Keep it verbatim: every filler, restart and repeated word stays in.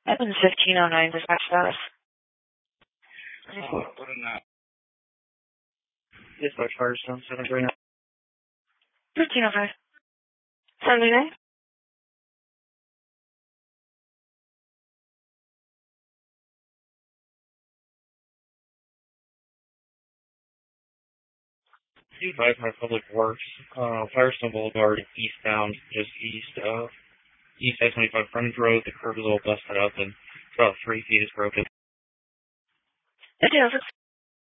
Evans fifteen oh nine dispatch status. Oh, what in that? Dispatch Firestone seven three nine. fifteen oh five. seventy-nine. two five five Public Works, uh, Firestone Boulevard, eastbound, just east of East I twenty-five frontage road. The curb is a little busted up and about three feet is broken. fifteen oh six.